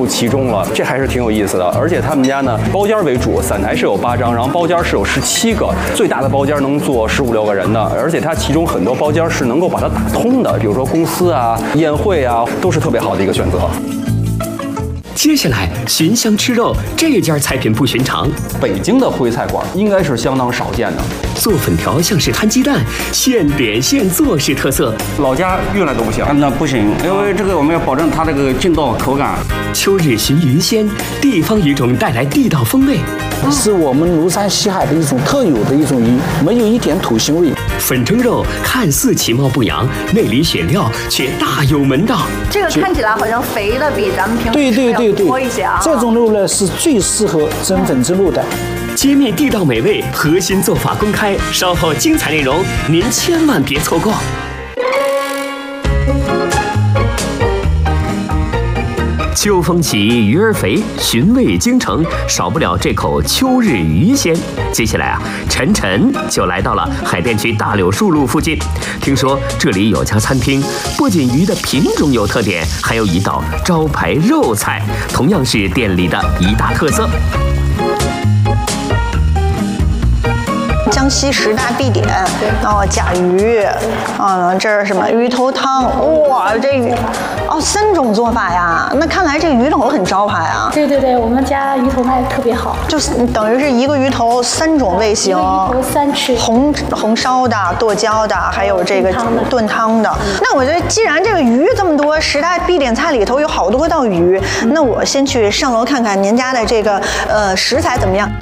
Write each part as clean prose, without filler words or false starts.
入其中了，这还是挺有意思的。而且他们家呢，包间为主，散台是有8张，然后包间是有17个，最大的包间能坐15、16个人的，而且它其中很多包间是能够把它打通的，比如说公司啊、宴会啊，都是特别好的一个选择。 接下来寻香吃肉，这家菜品不寻常。 北京的徽菜馆应该是相当少见的， 做粉条像是摊鸡蛋，现点现做是特色。 老家原来都不行，那不行，因为这个我们要保证它这个劲道口感。 秋日寻鱼鲜，地方鱼种带来地道风味， 是我们庐山西海的一种特有的一种鱼，没有一点土腥味。 粉蒸肉看似其貌不扬，内里选料却大有门道。 这个看起来好像肥的比咱们平时吃的多一些啊。 这种肉呢是最适合蒸粉蒸肉的。 揭秘地道美味，核心做法公开，稍后精彩内容您千万别错过。秋风起，鱼儿肥，寻味京城少不了这口秋日鱼鲜。接下来啊，晨晨就来到了海淀区大柳树路附近。听说这里有家餐厅，不仅鱼的品种有特点，还有一道招牌肉菜，同样是店里的一大特色。 江西10大必点，然后甲鱼，这是什么鱼头汤？哇，这鱼，3种做法呀。那看来这个鱼头很招牌啊。 对对对，我们家鱼头卖的特别好， 就是等于是一个鱼头3种味型， 鱼头3吃， 红烧的、剁椒的，还有这个炖汤的。那我觉得既然这个鱼这么多，10大必点菜里头有好多道鱼，那我先去上楼看看您家的这个食材怎么样。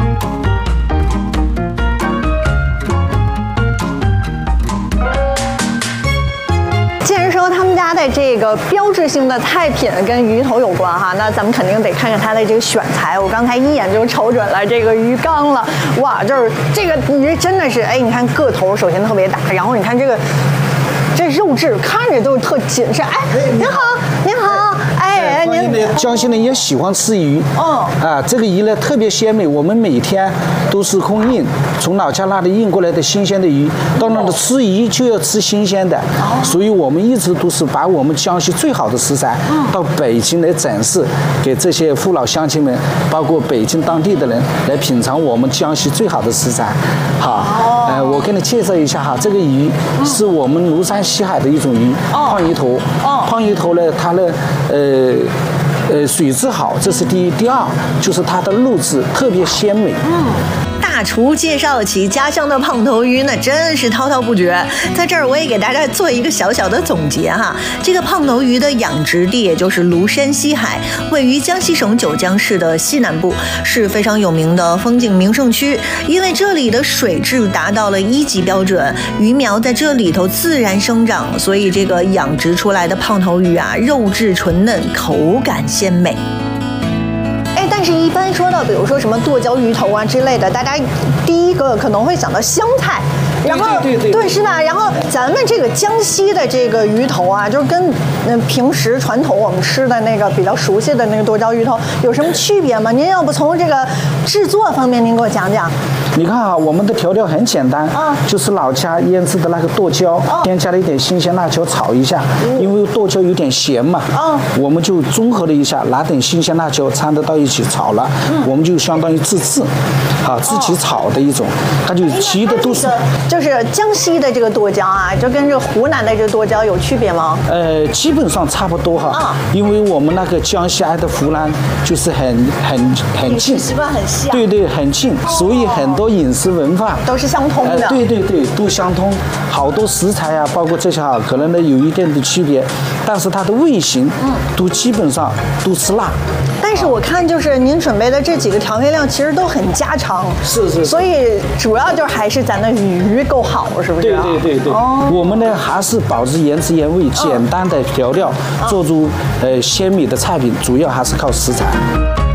他们家的这个标志性的菜品跟鱼头有关哈，那咱们肯定得看看它的这个选材。我刚才一眼就瞅准了这个鱼缸了，哇，就是这个鱼真的是，哎，你看个头首先特别大，然后你看这肉质看着都特紧实。哎，您好，您好，哎，您江西人也喜欢吃鱼，这个鱼呢特别鲜美，我们每天都是空运，从老家那里运过来的新鲜的鱼，到那里吃鱼就要吃新鲜的，所以我们一直都是把我们江西最好的食材到北京来展示，给这些父老乡亲们，包括北京当地的人来品尝我们江西最好的食材。好，我给你介绍一下哈，这个鱼是我们庐山西海的一种鱼，胖鱼头。胖鱼头呢，它呢，水质好，这是第一。第二就是它的肉质特别鲜美。 大厨介绍起家乡的胖头鱼，那真是滔滔不绝。在这儿我也给大家做一个小小的总结哈。这个胖头鱼的养殖地也就是庐山西海，位于江西省九江市的西南部，是非常有名的风景名胜区。因为这里的水质达到了1级标准，鱼苗在这里头自然生长，所以这个养殖出来的胖头鱼啊，肉质纯嫩，口感鲜美。但是，一般说到，比如说什么剁椒鱼头啊之类的，大家第一个可能会想到湘菜，然后对是吧？然后咱们这个江西的这个鱼头啊，就是跟平时传统我们吃的那个比较熟悉的那个剁椒鱼头有什么区别吗？您要不从这个制作方面您给我讲讲？ 你看啊，我们的调料很简单，就是老家腌制的那个剁椒，添加了一点新鲜辣椒炒一下，因为剁椒有点咸嘛，我们就综合了一下，拿点新鲜辣椒掺得到一起炒了，我们就相当于自制，自己炒的一种，它就其余的都是。 就是江西的这个剁椒啊，就跟这湖南的这个剁椒有区别吗？ 基本上差不多哈，因为我们那个江西挨的湖南就是很近， 习惯很像， 对对，很近，所以很多饮食文化都是相通的。 对对对，都相通。好多食材啊，包括这些可能呢有一定的区别，但是它的味型都基本上都是辣。 但是我看就是您准备的这几个调味料其实都很家常， 是， 所以主要就还是咱的鱼够好，是不是？ 对，我们呢还是保持原汁原味，简单的调料做出鲜美的菜品，主要还是靠食材。